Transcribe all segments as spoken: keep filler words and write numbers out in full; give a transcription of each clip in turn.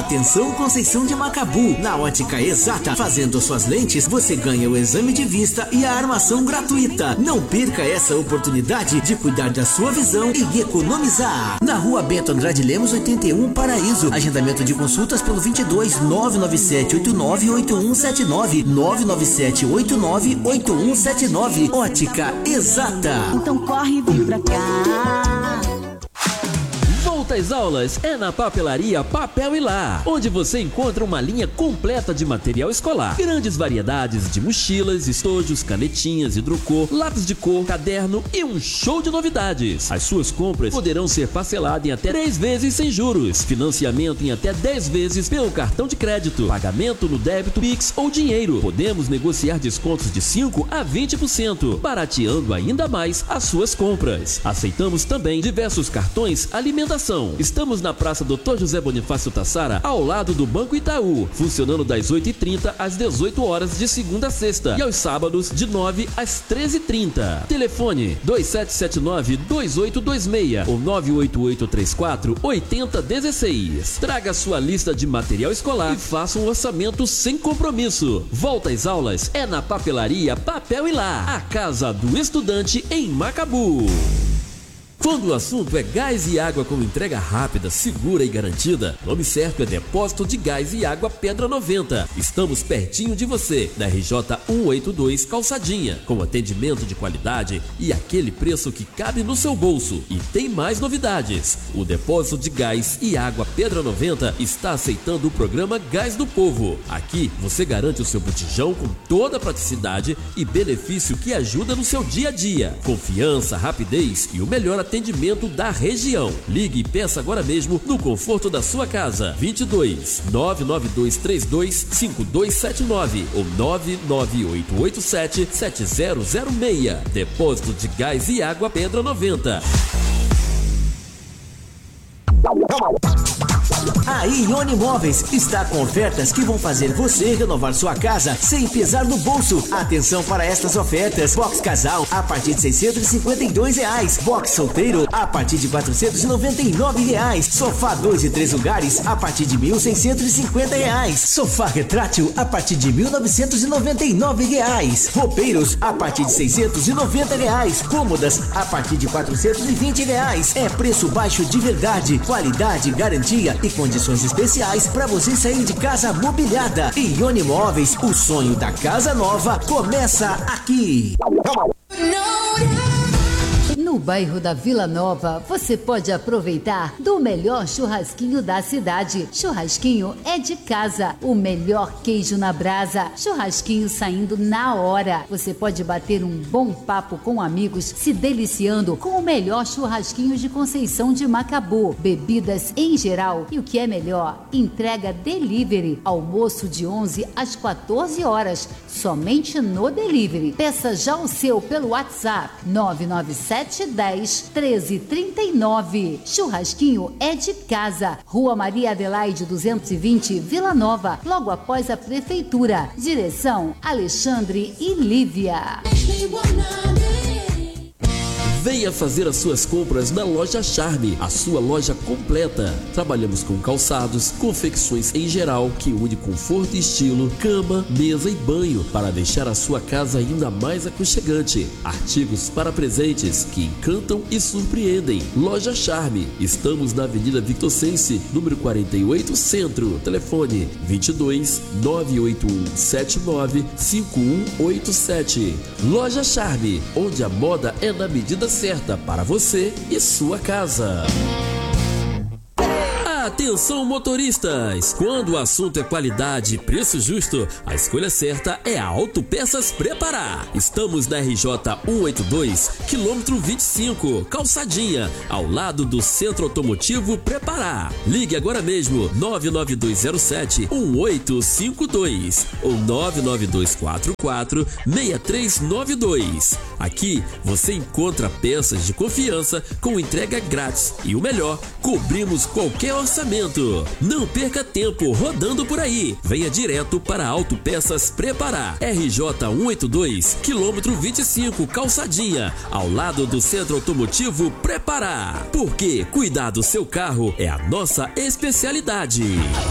Atenção, Conceição de Macabu, na Ótica Exata. Fazendo suas lentes, você ganha o exame de vista e a armação gratuita. Não perca essa oportunidade de cuidar da sua visão e economizar. Na Rua Bento Andrade Lemos, oitenta e um, Paraíso. Agendamento de consultas pelo vinte e dois, nove nove sete oito nove oito um sete nove, nove nove sete oito nove oito um sete nove. Ótica Exata. Então corre e vem pra cá. Volta às aulas é na Papelaria Papel e Lá, onde você encontra uma linha completa de material escolar. Grandes variedades de mochilas, estojos, canetinhas, hidrocor, lápis de cor, caderno e um show de novidades. As suas compras poderão ser parceladas em até três vezes sem juros. Financiamento em até dez vezes pelo cartão de crédito. Pagamento no débito, Pix ou dinheiro. Podemos negociar descontos de cinco a vinte por cento, barateando ainda mais as suas compras. Aceitamos também diversos cartões alimentação. Estamos na Praça doutor José Bonifácio Tassara, ao lado do Banco Itaú, funcionando das oito e trinta às dezoito horas de segunda a sexta e aos sábados de nove às treze e trinta. Telefone dois sete sete nove, dois oito dois seis ou nove oito oito três quatro, oito zero um seis. Traga sua lista de material escolar e faça um orçamento sem compromisso. Volta às aulas é na Papelaria Papel e Lá, a casa do estudante em Macabu. Quando o assunto é gás e água com entrega rápida, segura e garantida, nome certo é Depósito de Gás e Água Pedra noventa. Estamos pertinho de você, na R J cento e oitenta e dois Calçadinha, com atendimento de qualidade e aquele preço que cabe no seu bolso. E tem mais novidades. O Depósito de Gás e Água Pedra noventa está aceitando o programa Gás do Povo. Aqui você garante o seu botijão com toda a praticidade e benefício que ajuda no seu dia a dia. Confiança, rapidez e o melhor atendimento atendimento da região. Ligue e peça agora mesmo no conforto da sua casa. vinte e dois, nove nove dois três dois, cinco dois sete nove ou nove nove oito oito sete, sete zero zero seis. Depósito de Gás e Água Pedra noventa. A Ione Móveis está com ofertas que vão fazer você renovar sua casa sem pesar no bolso. Atenção para estas ofertas: box casal a partir de seiscentos e cinquenta e dois reais, box solteiro a partir de quatrocentos e noventa e nove reais, sofá dois e três lugares a partir de mil seiscentos e cinquenta reais, sofá retrátil a partir de mil novecentos e noventa e nove reais, roupeiros a partir de seiscentos e noventa reais, cômodas a partir de quatrocentos e vinte reais. É preço baixo de verdade, qualidade, garantia e condições especiais para você sair de casa mobiliada. Ione Móveis, o sonho da casa nova começa aqui. No bairro da Vila Nova, você pode aproveitar do melhor churrasquinho da cidade. Churrasquinho é de casa, o melhor queijo na brasa, churrasquinho saindo na hora. Você pode bater um bom papo com amigos, se deliciando com o melhor churrasquinho de Conceição de Macabu. Bebidas em geral e o que é melhor, entrega delivery. Almoço de onze às quatorze horas, somente no delivery. Peça já o seu pelo WhatsApp nove nove sete dez, treze trinta e nove. Churrasquinho é de casa. Rua Maria Adelaide duzentos e vinte, Vila Nova, logo após a prefeitura. Direção Alexandre e Lívia. Venha fazer as suas compras na Loja Charme, a sua loja completa. Trabalhamos com calçados, confecções em geral, que une conforto e estilo, cama, mesa e banho, para deixar a sua casa ainda mais aconchegante. Artigos para presentes, que encantam e surpreendem. Loja Charme, estamos na Avenida Victor Sense, número quarenta e oito, Centro. Telefone vinte e dois, nove oito um sete nove, cinco um oito sete. Loja Charme, onde a moda é na medida certa para você e sua casa. Atenção, motoristas! Quando o assunto é qualidade e preço justo, a escolha certa é a Autopeças Preparar. Estamos na R J cento e oitenta e dois, quilômetro vinte e cinco, Calçadinha, ao lado do Centro Automotivo Preparar. Ligue agora mesmo nove nove dois zero sete, um oito cinco dois ou nove nove dois quatro quatro, seis três nove dois. Aqui você encontra peças de confiança com entrega grátis e o melhor, cobrimos qualquer orçamento. Não perca tempo rodando por aí. Venha direto para Autopeças Preparar. R J cento e oitenta e dois, quilômetro vinte e cinco, Calçadinha, ao lado do Centro Automotivo Preparar. Porque cuidar do seu carro é a nossa especialidade.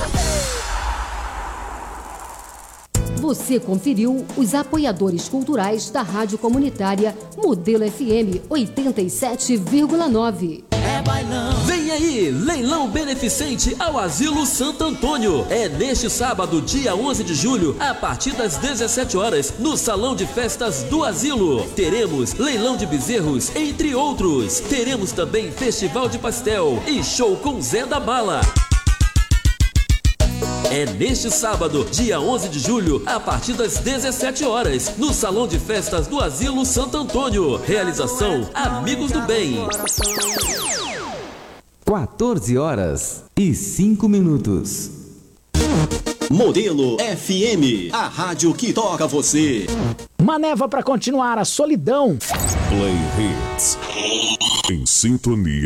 Você conferiu os apoiadores culturais da Rádio Comunitária Modelo F M oitenta e sete vírgula nove. É bailão. Vem aí, leilão beneficente ao Asilo Santo Antônio. É neste sábado, dia onze de julho, a partir das dezessete horas, no Salão de Festas do Asilo. Teremos leilão de bezerros, entre outros. Teremos também festival de pastel e show com Zé da Bala. É neste sábado, dia onze de julho, a partir das dezessete horas, no Salão de Festas do Asilo Santo Antônio. Realização Amigos do Bem. quatorze horas e cinco minutos. Modelo F M, a rádio que toca você. Maneva para continuar a solidão. Play Hits. Em sintonia